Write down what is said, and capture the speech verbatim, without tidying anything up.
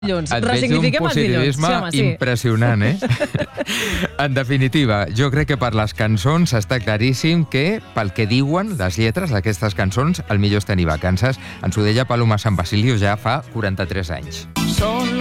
Dilluns. Et veig un Ressignifiquem els dilluns. positivisme Sí, home, sí. impressionant, eh? En definitiva, jo crec que per les cançons està claríssim que, pel que diuen les lletres d'aquestes cançons, el millor és tenir vacances. Ens ho deia Paloma San Basilio ja fa quaranta-tres anys.